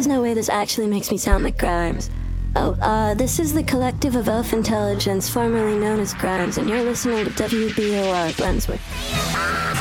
there's no way this actually makes me sound like Grimes. Oh, this is the Collective of Elf Intelligence, formerly known as Grimes, and you're listening to WBOR Brunswick.